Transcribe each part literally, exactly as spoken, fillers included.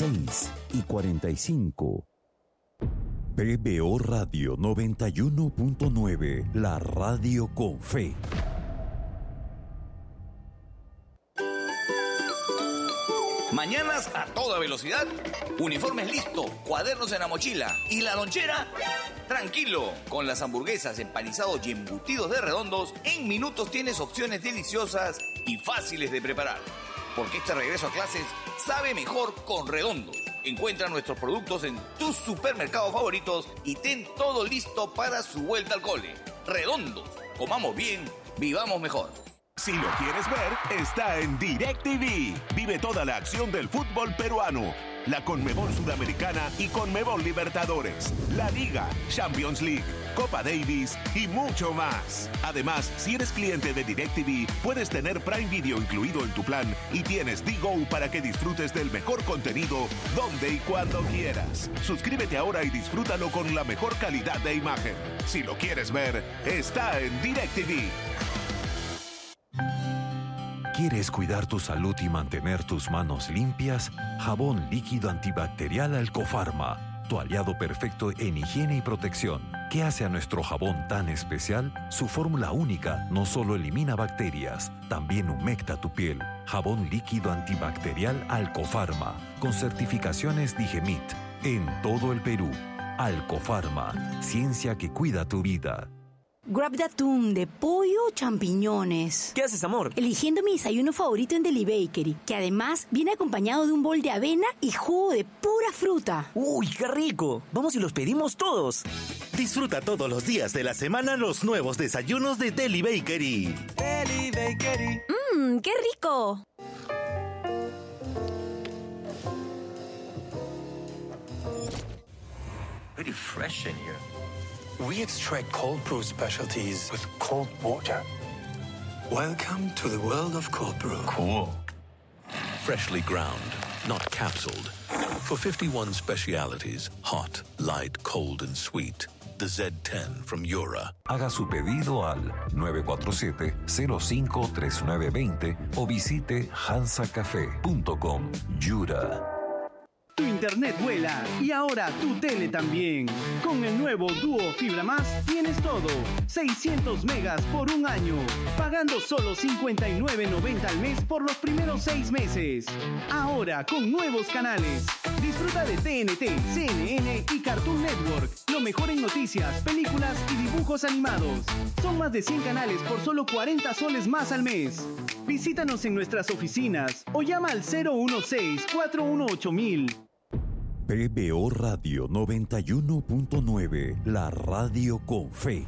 seis y cuarenta y cinco. P B O Radio noventa y uno punto nueve, la radio con fe. Mañanas a toda velocidad, uniformes listos, cuadernos en la mochila y la lonchera. Tranquilo, con las hamburguesas, empanizados y embutidos de Redondos, en minutos tienes opciones deliciosas y fáciles de preparar. Porque este regreso a clases sabe mejor con Redondos. Encuentra nuestros productos en tus supermercados favoritos y ten todo listo para su vuelta al cole. Redondos, comamos bien, vivamos mejor. Si lo quieres ver, está en DirecTV. Vive toda la acción del fútbol peruano, la Conmebol Sudamericana y Conmebol Libertadores, la Liga, Champions League, Copa Davis y mucho más. Además, si eres cliente de DirecTV, puedes tener Prime Video incluido en tu plan y tienes D-Go para que disfrutes del mejor contenido donde y cuando quieras. Suscríbete ahora y disfrútalo con la mejor calidad de imagen. Si lo quieres ver, está en DirecTV. ¿Quieres cuidar tu salud y mantener tus manos limpias? Jabón líquido antibacterial Alcofarma, tu aliado perfecto en higiene y protección. ¿Qué hace a nuestro jabón tan especial? Su fórmula única no solo elimina bacterias, también humecta tu piel. Jabón líquido antibacterial Alcofarma, con certificaciones Digemit, en todo el Perú. Alcofarma, ciencia que cuida tu vida. Grab de atún, de pollo o champiñones. ¿Qué haces, amor? Eligiendo mi desayuno favorito en Deli Bakery, que además viene acompañado de un bol de avena y jugo de pura fruta. ¡Uy, qué rico! Vamos y los pedimos todos. Disfruta todos los días de la semana los nuevos desayunos de Deli Bakery. Deli Bakery. ¡Mmm, qué rico! Pretty fresh in here. We extract cold brew specialties with cold water. Welcome to the world of cold brew. Cool. Freshly ground, not capsuled. For fifty-one specialities, hot, light, cold, and sweet. The Z ten from Yura. Haga su pedido al nueve cuatro siete, cero cinco tres nueve dos cero o visite hansa café punto com. Yura. Tu internet vuela y ahora tu tele también. Con el nuevo Duo Fibra Más tienes todo. seiscientos megas por un año. Pagando solo cincuenta y nueve noventa al mes por los primeros seis meses. Ahora con nuevos canales. Disfruta de T N T, C N N y Cartoon Network. Lo mejor en noticias, películas y dibujos animados. Son más de cien canales por solo cuarenta soles más al mes. Visítanos en nuestras oficinas o llama al cero uno seis, cuatro uno ocho mil. P B O Radio noventa y uno punto nueve, la radio con fe.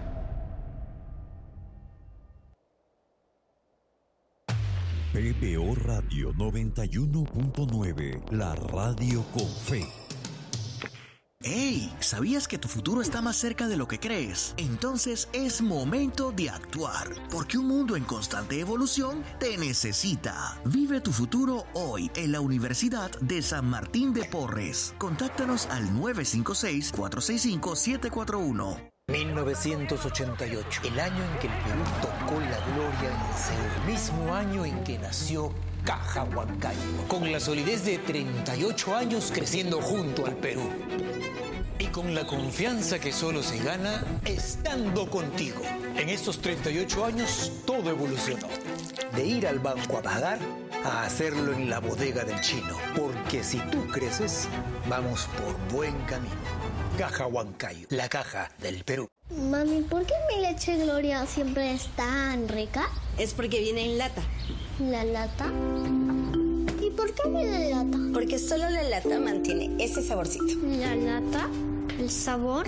P B O Radio noventa y uno punto nueve, la radio con fe. ¡Hey! ¿Sabías que tu futuro está más cerca de lo que crees? Entonces es momento de actuar, porque un mundo en constante evolución te necesita. Vive tu futuro hoy en la Universidad de San Martín de Porres. Contáctanos al nueve cinco seis, cuatro seis cinco, siete cuatro uno. mil novecientos ochenta y ocho, el año en que el Perú tocó la gloria en Seúl, el mismo año en que nació Caja Huancayo, con la solidez de treinta y ocho años creciendo junto al Perú. Y con la confianza que solo se gana estando contigo. En estos treinta y ocho años todo evolucionó. De ir al banco a pagar a hacerlo en la bodega del chino. Porque si tú creces, vamos por buen camino. Caja Huancayo, la caja del Perú. Mami, ¿por qué mi leche Gloria siempre es tan rica? Es porque viene en lata. ¿La lata? ¿Y por qué viene en lata? Porque solo la lata mantiene ese saborcito. ¿La lata? ¿El sabor?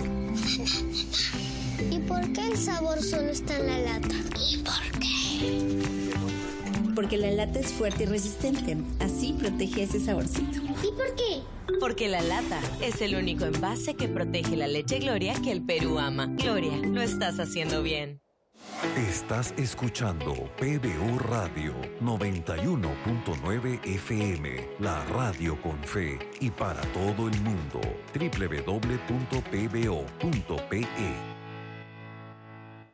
¿Y por qué el sabor solo está en la lata? ¿Y por qué? Porque la lata es fuerte y resistente. Así protege ese saborcito. ¿Y por qué? Porque la lata es el único envase que protege la leche Gloria que el Perú ama. Gloria, lo estás haciendo bien. Estás escuchando P B O Radio noventa y uno punto nueve F M, la radio con fe y para todo el mundo. doble u doble u doble u punto p b o punto p e.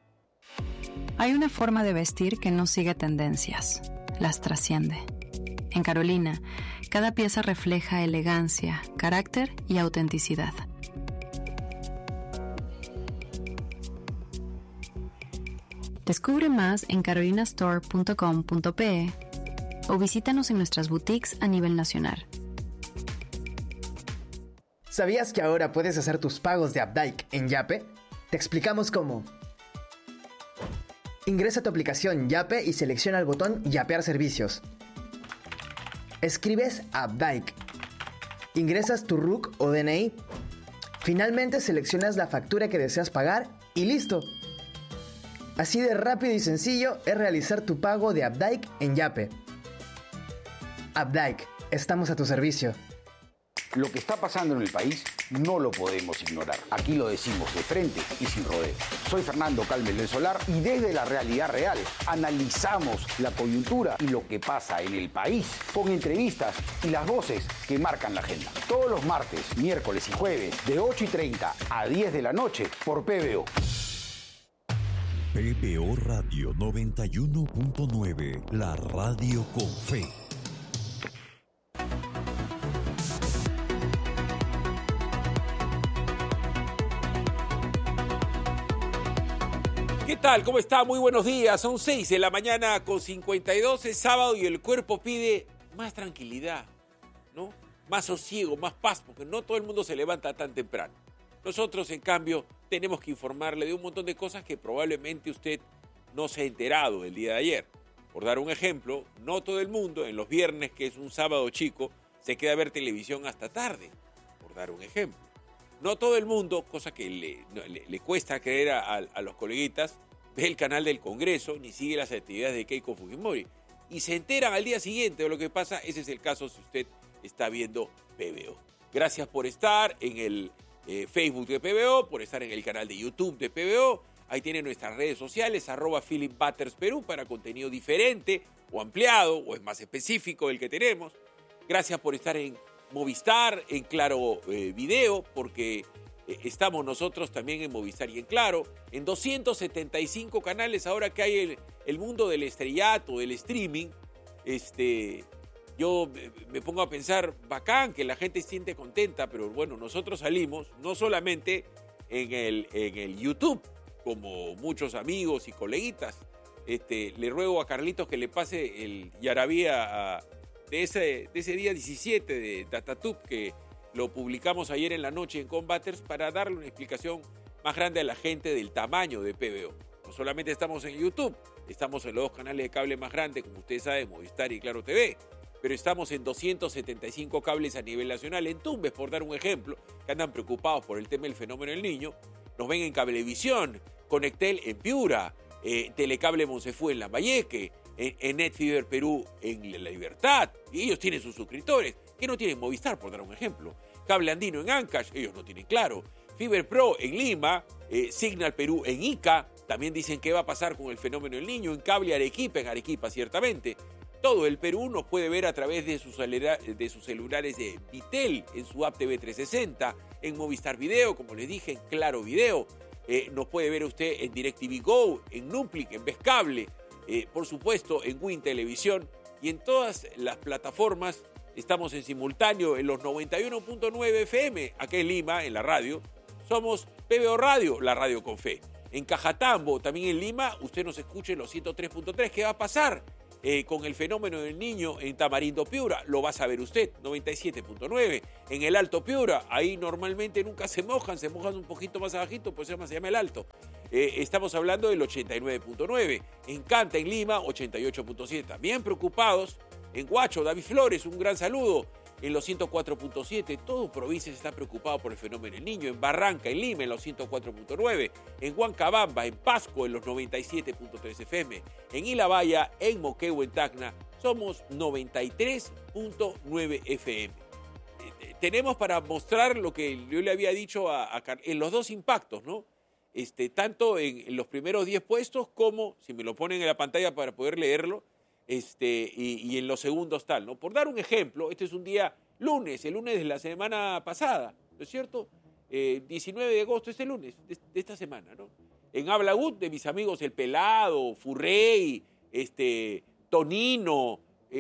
Hay una forma de vestir que no sigue tendencias, las trasciende. En Carolina, cada pieza refleja elegancia, carácter y autenticidad. Descubre más en carolina store punto com punto pe o visítanos en nuestras boutiques a nivel nacional. ¿Sabías que ahora puedes hacer tus pagos de Updike en Yape? Te explicamos cómo. Ingresa a tu aplicación Yape y selecciona el botón Yapear servicios. Escribes Updike. Ingresas tu R U C o D N I. Finalmente seleccionas la factura que deseas pagar y ¡listo! Así de rápido y sencillo es realizar tu pago de Updike en Yape. Updike, estamos a tu servicio. Lo que está pasando en el país no lo podemos ignorar. Aquí lo decimos de frente y sin rodeo. Soy Fernando Calmel del Solar y desde la realidad real analizamos la coyuntura y lo que pasa en el país con entrevistas y las voces que marcan la agenda. Todos los martes, miércoles y jueves de ocho y treinta a diez de la noche por P B O. P B O Radio noventa y uno punto nueve, la radio con fe. ¿Qué tal? ¿Cómo está? Muy buenos días. Son seis de la mañana con cincuenta y dos, es sábado y el cuerpo pide más tranquilidad, ¿no? Más sosiego, más paz, porque no todo el mundo se levanta tan temprano. Nosotros, en cambio, tenemos que informarle de un montón de cosas que probablemente usted no se ha enterado el día de ayer. Por dar un ejemplo, no todo el mundo en los viernes, que es un sábado chico, se queda a ver televisión hasta tarde. Por dar un ejemplo. No todo el mundo, cosa que le, le, le cuesta creer a, a, a los coleguitas, ve el canal del Congreso ni sigue las actividades de Keiko Fujimori. Y se enteran al día siguiente de lo que pasa. Ese es el caso si usted está viendo P B O. Gracias por estar en el eh, Facebook de P B O, por estar en el canal de YouTube de P B O. Ahí tienen nuestras redes sociales, arroba Philip Butters Perú, para contenido diferente o ampliado o es más específico del que tenemos. Gracias por estar en Movistar, en Claro eh, Video, porque eh, estamos nosotros también en Movistar y en Claro, en doscientos setenta y cinco canales ahora que hay el, el mundo del estrellato, del streaming. Este, yo me pongo a pensar, bacán, que la gente se siente contenta, pero bueno, nosotros salimos no solamente en el, en el YouTube, como muchos amigos y coleguitas. Este, le ruego a Carlitos que le pase el Yarabía a De ese, de ese día diecisiete de Datatub, que lo publicamos ayer en la noche en Combaters, para darle una explicación más grande a la gente del tamaño de P B O. No solamente estamos en YouTube, estamos en los dos canales de cable más grandes, como ustedes saben, Movistar y Claro T V, pero estamos en doscientos setenta y cinco cables a nivel nacional. En Tumbes, por dar un ejemplo, que andan preocupados por el tema del fenómeno del Niño, nos ven en Cablevisión, Conectel en Piura, eh, Telecable Monsefú en Lambayeque, en, en Netfiber Perú en La Libertad, y ellos tienen sus suscriptores, que no tienen Movistar, por dar un ejemplo. Cable Andino en Ancash, ellos no tienen Claro. Fiber Pro en Lima, eh, Signal Perú en Ica, también dicen qué va a pasar con el fenómeno del Niño. En Cable Arequipa, en Arequipa ciertamente. Todo el Perú nos puede ver a través de sus, de sus celulares de Vitel, en su app T V trescientos sesenta, en Movistar Video, como les dije, en Claro Video. Eh, nos puede ver usted en DirecTV Go, en Nuplic, en Vescable, eh, por supuesto en Win Televisión y en todas las plataformas. Estamos en simultáneo en los noventa y uno punto nueve F M, aquí en Lima, en la radio. Somos P B O Radio, la radio con fe. En Cajatambo, también en Lima, usted nos escucha en los ciento tres punto tres. ¿Qué va a pasar eh, con el fenómeno del Niño en Tamarindo Piura? Lo va a saber usted, noventa y siete punto nueve. En el Alto Piura, ahí normalmente nunca se mojan, se mojan un poquito más abajito, pues se llama, se llama el Alto. Eh, estamos hablando del ochenta y nueve punto nueve. En Canta, en Lima, ochenta y ocho punto siete. También preocupados, en Huacho, David Flores, un gran saludo. En los ciento cuatro punto siete, todo provincia está preocupado por el fenómeno del Niño. En Barranca, en Lima, en los ciento cuatro punto nueve. En Huancabamba, en Pasco, en los noventa y siete punto tres F M. En Ilabaya, en Moquegua, en Tacna, somos noventa y tres punto nueve F M. Eh, tenemos para mostrar lo que yo le había dicho a, a en los dos impactos, ¿no? Este, tanto en, en los primeros diez puestos como, si me lo ponen en la pantalla para poder leerlo, Este, y, y en los segundos tal, ¿no? Por dar un ejemplo, este es un día lunes, el lunes de la semana pasada, ¿no es cierto? Eh, diecinueve de agosto, este lunes de, de esta semana, ¿no? En Habla Gut, de mis amigos El Pelado, Furrey, este, Tonino, eh,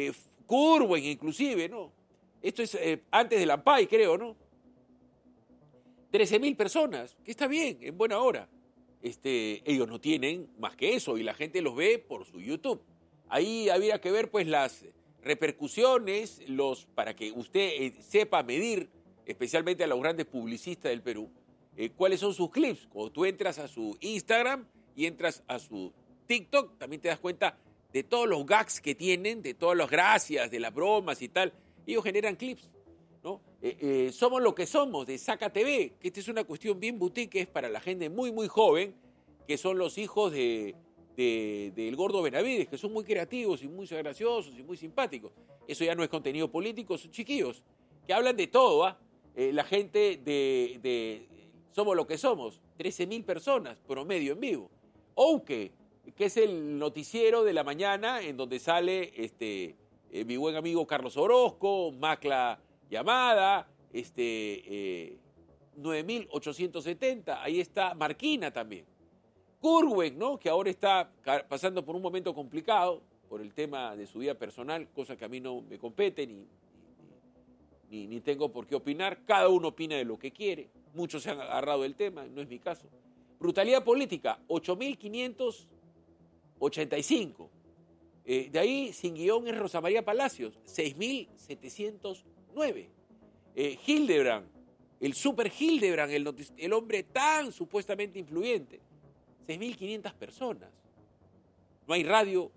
Curwen inclusive, ¿no? Esto es eh, antes del Ampay, creo, ¿no? trece mil personas, que está bien, en buena hora. Este, ellos no tienen más que eso y la gente los ve por su YouTube. Ahí habría que ver pues las repercusiones, los, para que usted eh, sepa medir, especialmente a los grandes publicistas del Perú, eh, cuáles son sus clips. Cuando tú entras a su Instagram y entras a su TikTok, también te das cuenta de todos los gags que tienen, de todas las gracias, de las bromas y tal. Ellos generan clips, ¿no? Eh, eh, somos lo que somos, de Saca T V, que esta es una cuestión bien boutique, es para la gente muy, muy joven, que son los hijos de, de, del Gordo Benavides, que son muy creativos y muy graciosos y muy simpáticos. Eso ya no es contenido político, son chiquillos, que hablan de todo, ¿ah? Eh, la gente de, de Somos lo que somos, trece mil personas promedio en vivo. Ouke, que es el noticiero de la mañana en donde sale este, eh, mi buen amigo Carlos Orozco, Macla Llamada, este, eh, nueve mil ochocientos setenta, ahí está Marquina también. Curwen, ¿no? Que ahora está pasando por un momento complicado por el tema de su vida personal, cosa que a mí no me compete ni, ni, ni tengo por qué opinar. Cada uno opina de lo que quiere. Muchos se han agarrado del tema, no es mi caso. Brutalidad política, ocho mil quinientos ochenta y cinco. Eh, de ahí, sin guión, es Rosa María Palacios, seis mil setecientos nueve. Eh, Hildebrand, el super Hildebrand, el, el hombre tan supuestamente influyente, seis mil quinientas personas. No hay radio,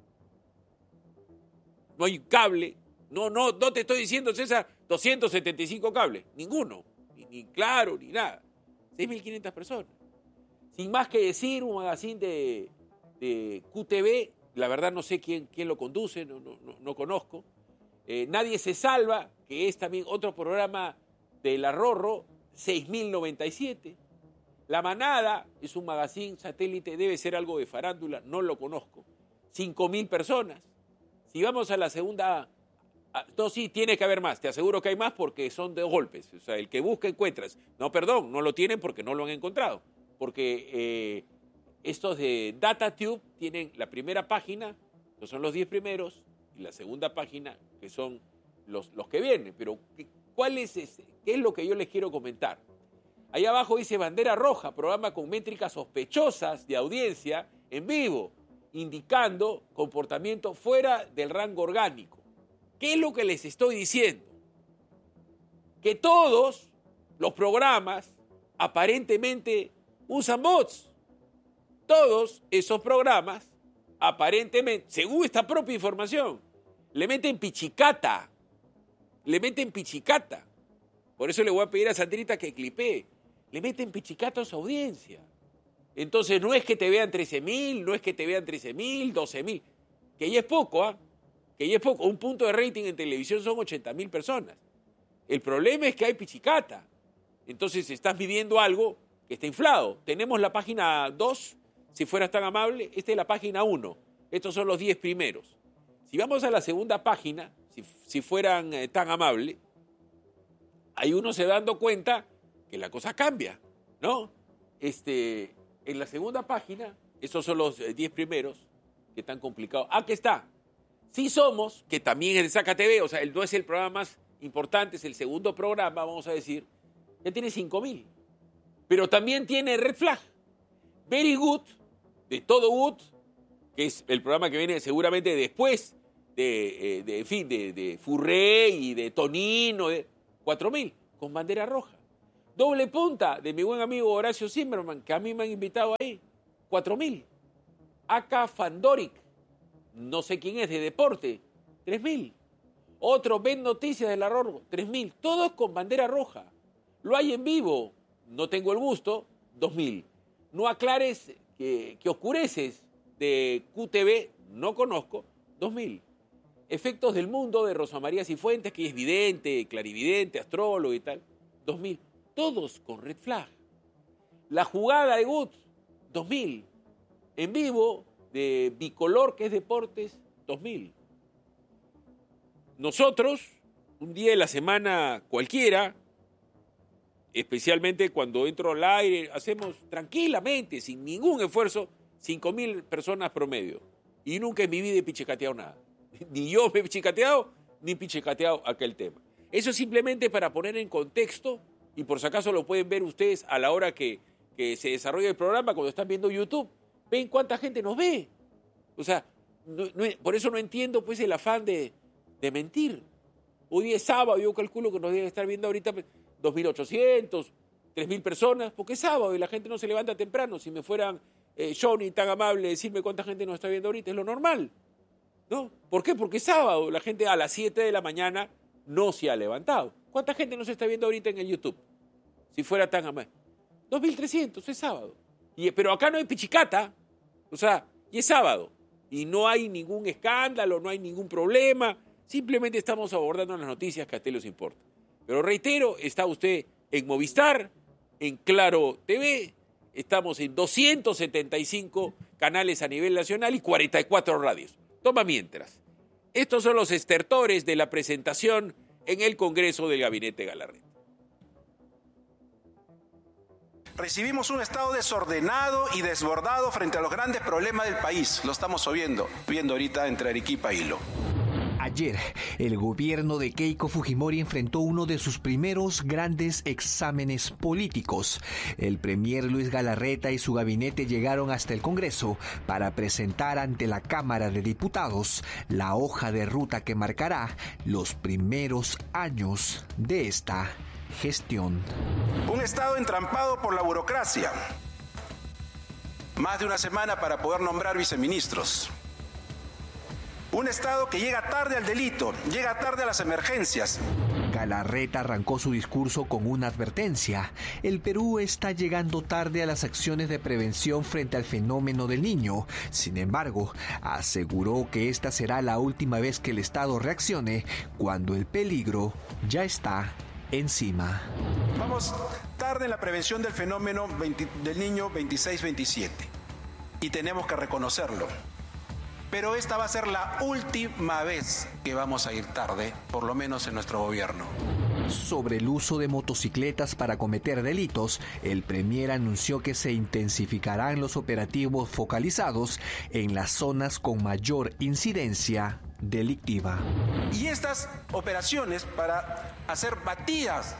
no hay cable. No, no, no te estoy diciendo, César, doscientos setenta y cinco cables. Ninguno. Ni, ni Claro, ni nada. seis mil quinientas personas. Sin más que decir, un magazine de, de Q T V, la verdad no sé quién, quién lo conduce, no, no, no, no conozco. Eh, Nadie se salva, que es también otro programa del Arrorro, seis mil noventa y siete. La Manada es un magazine satélite, debe ser algo de farándula, no lo conozco. cinco mil personas. Si vamos a la segunda... No, sí, tiene que haber más. Te aseguro que hay más porque son de golpes. O sea, el que busca encuentras. No, perdón, no lo tienen porque no lo han encontrado. Porque eh, estos de DataTube tienen la primera página, que son los diez primeros, y la segunda página, que son los, los que vienen. Pero, ¿cuál es ese? ¿Qué es lo que yo les quiero comentar? Ahí abajo dice Bandera Roja, programa con métricas sospechosas de audiencia en vivo, indicando comportamiento fuera del rango orgánico. ¿Qué es lo que les estoy diciendo? Que todos los programas aparentemente usan bots. Todos esos programas aparentemente, según esta propia información, le meten pichicata. Le meten pichicata. Por eso le voy a pedir a Sandrita que clipee. Le meten pichicata a su audiencia. Entonces no es que te vean trece mil, no es que te vean trece mil, doce mil. Que ya es poco, ¿ah? ¿eh? Que ya es poco. Un punto de rating en televisión son ochenta mil personas. El problema es que hay pichicata. Entonces estás midiendo algo que está inflado. Tenemos la página dos, si fueras tan amable. Esta es la página uno. Estos son los diez primeros. Si vamos a la segunda página, si, si fueran eh, tan amables, ahí uno se va dando cuenta que la cosa cambia, ¿no? Este, en la segunda página, estos son los diez primeros, que están complicados. Ah, aquí está. Sí Somos, que también es de Saca T V, o sea, él no es el programa más importante, es el segundo programa, vamos a decir, ya tiene cinco mil. Pero también tiene Red Flag. Very Good, de Todo Good, que es el programa que viene seguramente después de, eh, de en fin, de, de Furré y de Tonino, de cuatro mil, con Bandera Roja. Doble Punta, de mi buen amigo Horacio Zimmerman, que a mí me han invitado ahí, cuatro mil. Aka Fandoric, no sé quién es, de deporte, tres mil. Otro, Ven Noticias del Arrorro, tres mil. Todos con Bandera Roja. Lo hay en vivo, no tengo el gusto, dos mil. No aclares que, que oscureces, de Q T V, no conozco, dos mil. Efectos del Mundo, de Rosa María Cifuentes, que es vidente, clarividente, astrólogo y tal, dos mil. Todos con Red Flag. La Jugada de Good, dos mil. En vivo, de Bicolor, que es deportes, dos mil. Nosotros, un día de la semana cualquiera, especialmente cuando entro al aire, hacemos tranquilamente, sin ningún esfuerzo, cinco mil personas promedio. Y nunca en mi vida he pichicateado nada. ni yo me he pichicateado, ni pichicateado aquel tema. Eso es simplemente para poner en contexto, y por si acaso lo pueden ver ustedes a la hora que, que se desarrolla el programa, cuando están viendo YouTube. Ven cuánta gente nos ve. O sea, no, no, por eso no entiendo pues el afán de, de mentir. Hoy día es sábado, yo calculo que nos deben estar viendo ahorita dos mil ochocientos, tres mil personas, porque es sábado y la gente no se levanta temprano. Si me fueran eh, Johnny tan amable decirme cuánta gente nos está viendo ahorita, es lo normal, ¿no? ¿Por qué? Porque es sábado, la gente a las siete de la mañana no se ha levantado. ¿Cuánta gente nos está viendo ahorita en el YouTube? Si fuera tan amable. dos mil trescientos, es sábado. Y, pero acá no hay pichicata, o sea, y es sábado. Y no hay ningún escándalo, no hay ningún problema. Simplemente estamos abordando las noticias que a ustedes les importa. Pero reitero, está usted en Movistar, en Claro T V, estamos en doscientos setenta y cinco canales a nivel nacional y cuarenta y cuatro radios. Toma mientras. Estos son los estertores de la presentación en el Congreso del Gabinete Galarreta. Recibimos un Estado desordenado y desbordado frente a los grandes problemas del país. Lo estamos viendo, viendo ahorita entre Arequipa y Hilo. Ayer, el gobierno de Keiko Fujimori enfrentó uno de sus primeros grandes exámenes políticos. El premier Luis Galarreta y su gabinete llegaron hasta el Congreso para presentar ante la Cámara de Diputados la hoja de ruta que marcará los primeros años de esta gestión. Un Estado entrampado por la burocracia. Más de una semana para poder nombrar viceministros. Un Estado que llega tarde al delito, llega tarde a las emergencias. Galarreta arrancó su discurso con una advertencia. El Perú está llegando tarde a las acciones de prevención frente al fenómeno del Niño. Sin embargo, aseguró que esta será la última vez que el Estado reaccione cuando el peligro ya está encima. Vamos tarde en la prevención del fenómeno veinte, del Niño veintiséis veintisiete. Y tenemos que reconocerlo. Pero esta va a ser la última vez que vamos a ir tarde, por lo menos en nuestro gobierno. Sobre el uso de motocicletas para cometer delitos, el premier anunció que se intensificarán los operativos focalizados en las zonas con mayor incidencia delictiva. Y estas operaciones para hacer batidas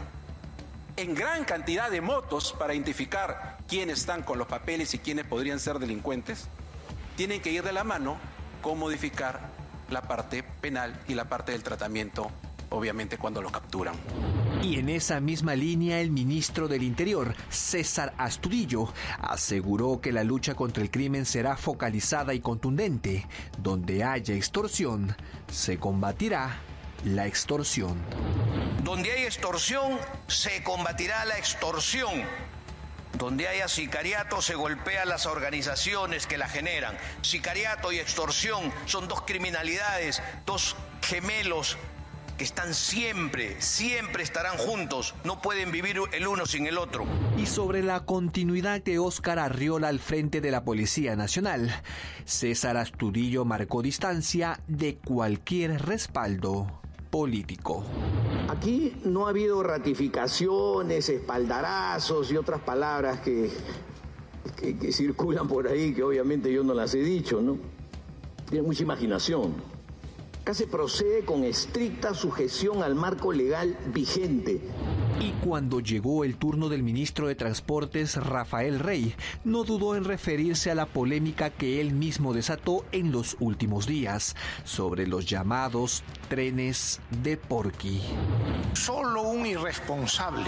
en gran cantidad de motos para identificar quiénes están con los papeles y quiénes podrían ser delincuentes, tienen que ir de la mano con modificar la parte penal y la parte del tratamiento, obviamente cuando los capturan. Y en esa misma línea, el ministro del Interior, César Astudillo, aseguró que la lucha contra el crimen será focalizada y contundente. Donde haya extorsión, se combatirá la extorsión. Donde hay extorsión, se combatirá la extorsión. Donde haya sicariato, se golpea las organizaciones que la generan. Sicariato y extorsión son dos criminalidades, dos gemelos que están siempre, siempre estarán juntos. No pueden vivir el uno sin el otro. Y sobre la continuidad de Óscar Arriola al frente de la Policía Nacional, César Astudillo marcó distancia de cualquier respaldo político. Aquí no ha habido ratificaciones, espaldarazos y otras palabras que, que, que circulan por ahí, que obviamente yo no las he dicho, ¿no? Tiene mucha imaginación. Acá se procede con estricta sujeción al marco legal vigente. Y cuando llegó el turno del ministro de Transportes, Rafael Rey, no dudó en referirse a la polémica que él mismo desató en los últimos días sobre los llamados trenes de Porky. Solo un irresponsable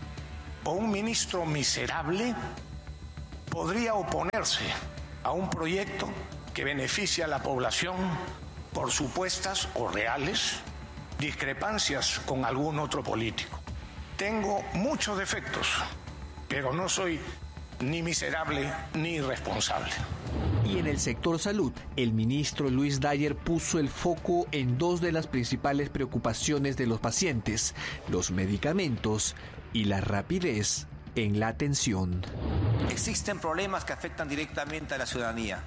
o un ministro miserable podría oponerse a un proyecto que beneficia a la población por supuestas o reales discrepancias con algún otro político. Tengo muchos defectos, pero no soy ni miserable ni irresponsable. Y en el sector salud, el ministro Luis Dyer puso el foco en dos de las principales preocupaciones de los pacientes: los medicamentos y la rapidez en la atención. Existen problemas que afectan directamente a la ciudadanía.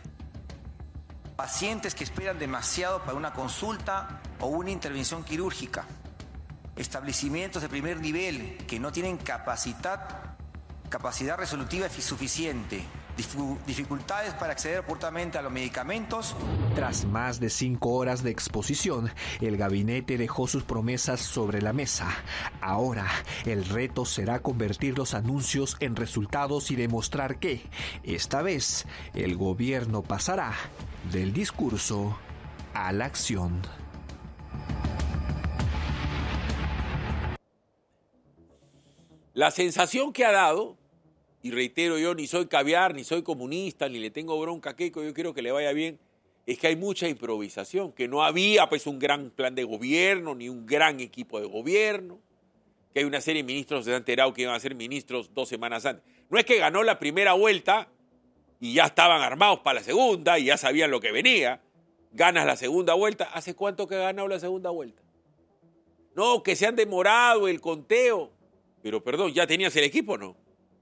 Pacientes que esperan demasiado para una consulta o una intervención quirúrgica. Establecimientos de primer nivel que no tienen capacidad, capacidad resolutiva suficiente. dificultades para acceder oportunamente a los medicamentos. Tras más de cinco horas de exposición, el gabinete dejó sus promesas sobre la mesa. Ahora, el reto será convertir los anuncios en resultados y demostrar que, esta vez, el gobierno pasará del discurso a la acción. La sensación que ha dado, y reitero, yo ni soy caviar, ni soy comunista, ni le tengo bronca a Keiko, yo quiero que le vaya bien, es que hay mucha improvisación, que no había pues un gran plan de gobierno, ni un gran equipo de gobierno, que hay una serie de ministros que se han enterado que iban a ser ministros dos semanas antes. No es que ganó la primera vuelta y ya estaban armados para la segunda y ya sabían lo que venía. Ganas la segunda vuelta. ¿Hace cuánto que ha ganado la segunda vuelta? No, que se han demorado el conteo. Pero perdón, ¿ya tenías el equipo o no?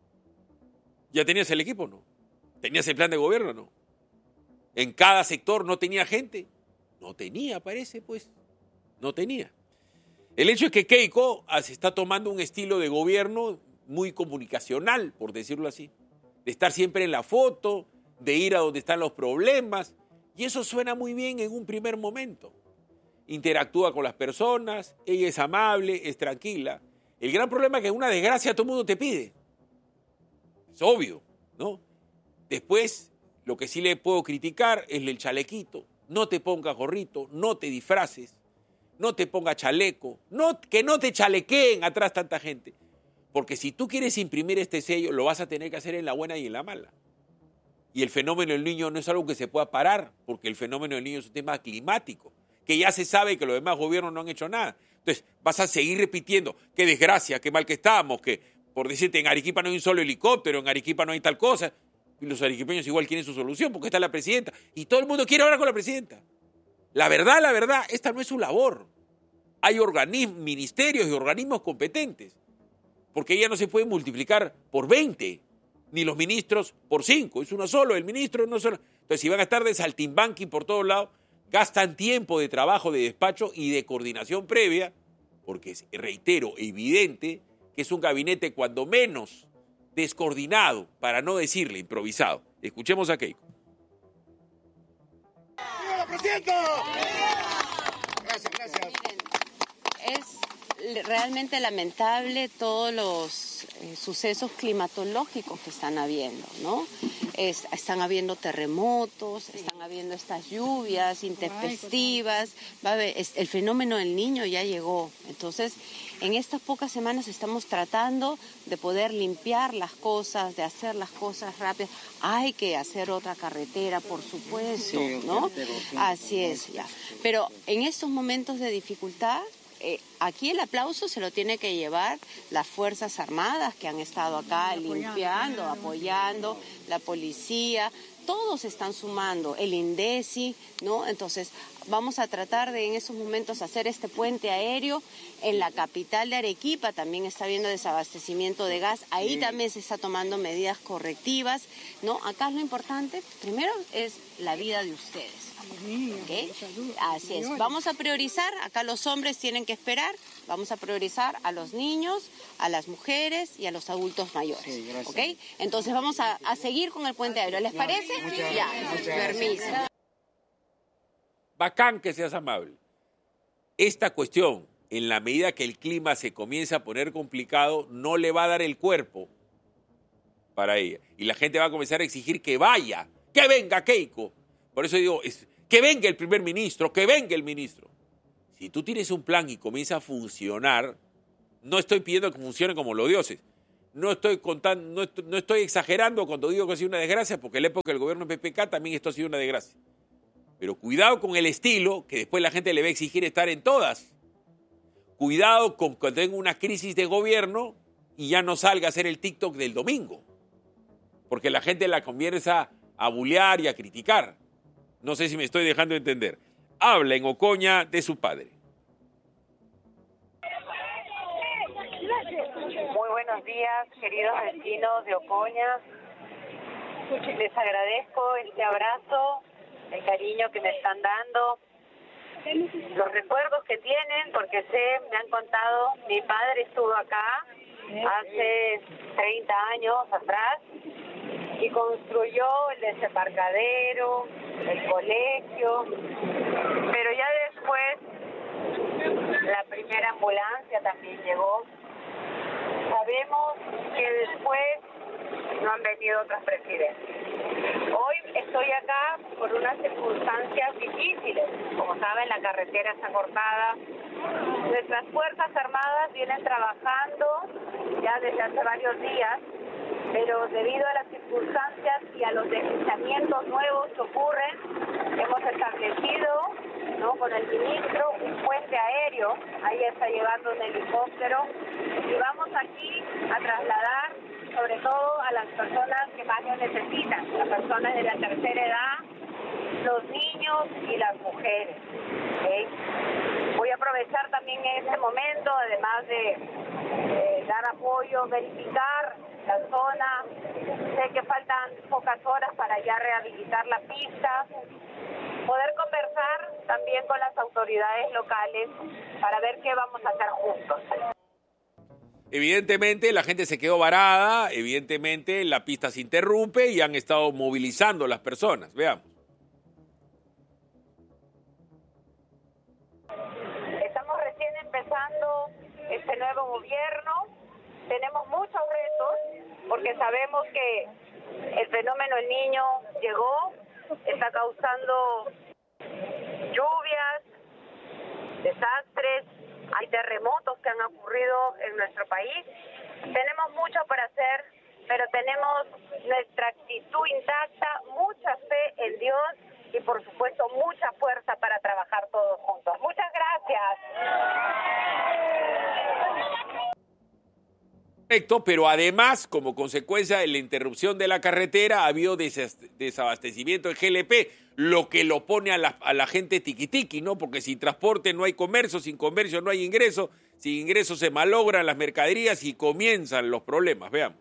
¿Ya tenías el equipo o no? ¿Tenías el plan de gobierno o no? ¿En cada sector no tenía gente? No tenía, parece, pues. No tenía. El hecho es que Keiko se está tomando un estilo de gobierno muy comunicacional, por decirlo así. De estar siempre en la foto, de ir a donde están los problemas. Y eso suena muy bien en un primer momento. Interactúa con las personas, ella es amable, es tranquila. El gran problema es que en una desgracia todo el mundo te pide. Es obvio, ¿no? Después, lo que sí le puedo criticar es el chalequito. No te pongas gorrito, no te disfraces, no te pongas chaleco, no, que no te chalequeen atrás tanta gente. Porque si tú quieres imprimir este sello, lo vas a tener que hacer en la buena y en la mala. Y el fenómeno del niño no es algo que se pueda parar, porque el fenómeno del niño es un tema climático, que ya se sabe que los demás gobiernos no han hecho nada. Entonces, vas a seguir repitiendo, qué desgracia, qué mal que estamos, que, por decirte, en Arequipa no hay un solo helicóptero, en Arequipa no hay tal cosa. Y los arequipeños igual quieren su solución, porque está la presidenta. Y todo el mundo quiere hablar con la presidenta. La verdad, la verdad, esta no es su labor. Hay organismos, ministerios y organismos competentes. Porque ella no se puede multiplicar por veinte, ni los ministros por cinco. Es uno solo, el ministro es uno solo. Entonces, si van a estar de saltimbanqui por todos lados, gastan tiempo de trabajo, de despacho y de coordinación previa, porque es, reitero, evidente que es un gabinete cuando menos descoordinado, para no decirle improvisado. Escuchemos a Keiko. ¡Viva la presidenta! Gracias, gracias. Es realmente lamentable todos los eh, sucesos climatológicos que están habiendo, ¿no? Es, están habiendo terremotos, están habiendo estas lluvias intempestivas, va a haber, es, el fenómeno del niño ya llegó. Entonces, en estas pocas semanas estamos tratando de poder limpiar las cosas, de hacer las cosas rápidas. Hay que hacer otra carretera, por supuesto, ¿no? Así es, ya. Pero en estos momentos de dificultad, Eh, aquí el aplauso se lo tiene que llevar las Fuerzas Armadas que han estado acá limpiando, apoyando, la policía, todos están sumando, el INDECI, ¿no? Entonces vamos a tratar de en esos momentos hacer este puente aéreo. En la capital de Arequipa también está habiendo desabastecimiento de gas, ahí sí. También se está tomando medidas correctivas, ¿no? Acá lo importante, primero, es la vida de ustedes. ¿Okay? Así es. Vamos a priorizar, acá los hombres tienen que esperar, vamos a priorizar a los niños, a las mujeres y a los adultos mayores. Sí, ¿okay? Entonces vamos a, a seguir con el puente aéreo. ¿Les parece? Muchas, ya, muchas permiso. Bacán que seas amable. Esta cuestión, en la medida que el clima se comienza a poner complicado, no le va a dar el cuerpo para ella. Y la gente va a comenzar a exigir que vaya, que venga Keiko. Por eso digo, es, que venga el primer ministro, que venga el ministro. Si tú tienes un plan y comienza a funcionar, no estoy pidiendo que funcione como los dioses. No estoy contando, no estoy, no estoy exagerando cuando digo que ha sido una desgracia, porque en la época del gobierno de P P K también esto ha sido una desgracia. Pero cuidado con el estilo, que después la gente le va a exigir estar en todas. Cuidado con cuando tenga una crisis de gobierno y ya no salga a hacer el TikTok del domingo. Porque la gente la comienza a bulear y a criticar. No sé si me estoy dejando entender. Habla en Ocoña de su padre. Muy buenos días, queridos vecinos de Ocoña. Les agradezco este abrazo, el cariño que me están dando, los recuerdos que tienen, porque sé, me han contado, mi padre estuvo acá hace treinta años atrás y construyó el desembarcadero, el colegio, pero ya después la primera ambulancia también llegó. Sabemos que después no han venido otros presidentes. Hoy estoy acá por unas circunstancias difíciles. Como saben, la carretera está cortada. Nuestras Fuerzas Armadas vienen trabajando ya desde hace varios días, pero debido a las circunstancias y a los deslizamientos nuevos que ocurren, hemos establecido, ¿no?, con el ministro, un puente aéreo. Ahí está llegando un helicóptero y vamos aquí a trasladar sobre todo a las personas que más lo necesitan, las personas de la tercera edad, los niños y las mujeres. ¿Okay? Voy a aprovechar también este momento, además de eh, dar apoyo, verificar la zona. Sé que faltan pocas horas para ya rehabilitar la pista, poder conversar también con las autoridades locales para ver qué vamos a hacer juntos. Evidentemente la gente se quedó varada, evidentemente la pista se interrumpe y han estado movilizando las personas. Veamos. Estamos recién empezando este nuevo gobierno. Tenemos muchos retos porque sabemos que el fenómeno El Niño llegó, está causando lluvias, desastres, hay terremotos que han ocurrido en nuestro país. Tenemos mucho por hacer, pero tenemos nuestra actitud intacta, mucha fe en Dios y por supuesto mucha fuerza para trabajar todos juntos. Muchas gracias. Correcto, pero además, como consecuencia de la interrupción de la carretera, ha habido desabastecimiento en G L P, lo que lo pone a la, a la gente tiquitiqui, ¿no? Porque sin transporte no hay comercio, sin comercio no hay ingreso, sin ingreso se malogran las mercaderías y comienzan los problemas. Veamos.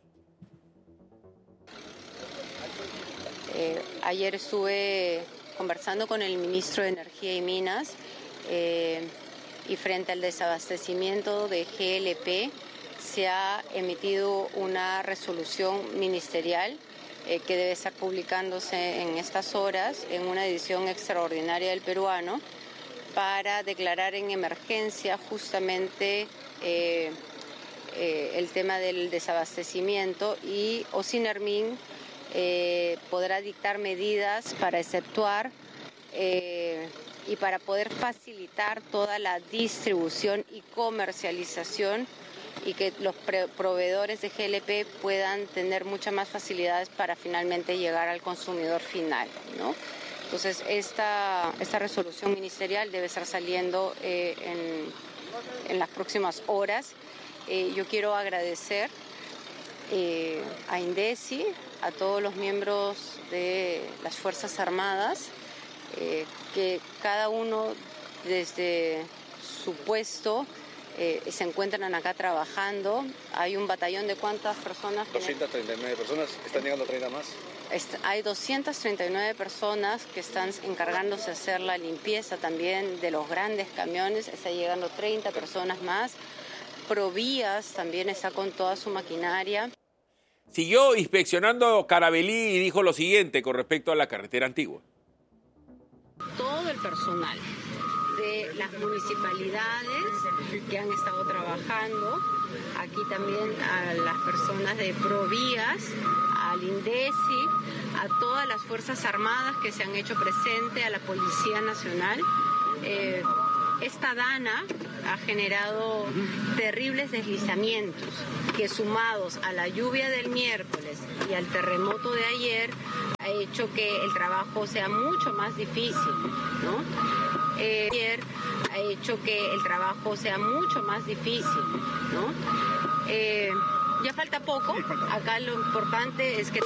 Eh, ayer estuve conversando con el ministro de Energía y Minas eh, y frente al desabastecimiento de G L P, se ha emitido una resolución ministerial eh, que debe estar publicándose en estas horas en una edición extraordinaria del Peruano para declarar en emergencia justamente eh, eh, el tema del desabastecimiento y Ocinermin eh, podrá dictar medidas para exceptuar eh, y para poder facilitar toda la distribución y comercialización y que los proveedores de G L P puedan tener muchas más facilidades para finalmente llegar al consumidor final, ¿no? Entonces, esta, esta resolución ministerial debe estar saliendo eh, en, en las próximas horas. Eh, yo quiero agradecer eh, a INDECI, a todos los miembros de las Fuerzas Armadas, eh, que cada uno desde su puesto Eh, se encuentran acá trabajando. Hay un batallón de ¿cuántas personas? doscientas treinta y nueve personas, están llegando treinta más. Est- hay doscientas treinta y nueve personas que están encargándose de hacer la limpieza también de los grandes camiones, está llegando treinta personas más. Provías también está con toda su maquinaria. Siguió inspeccionando Carabelí y dijo lo siguiente con respecto a la carretera antigua. Todo el personal de las municipalidades que han estado trabajando, aquí también a las personas de Provías, al INDECI, a todas las Fuerzas Armadas que se han hecho presente, a la Policía Nacional. Eh, esta dana ha generado terribles deslizamientos que, sumados a la lluvia del miércoles y al terremoto de ayer, ha hecho que el trabajo sea mucho más difícil, ¿no? Eh, ayer ha hecho que el trabajo sea mucho más difícil, ¿no? Eh, ya falta poco. Acá lo importante es que